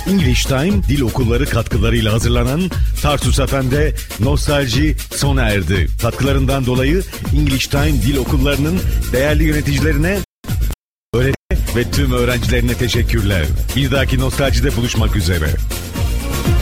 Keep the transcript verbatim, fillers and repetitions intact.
English Time dil okulları katkılarıyla hazırlanan Tarsus F M'de nostalji sona erdi. Katkılarından dolayı English Time dil okullarının değerli yöneticilerine, öğretmen ve tüm öğrencilerine teşekkürler. Bir dahaki nostaljide buluşmak üzere.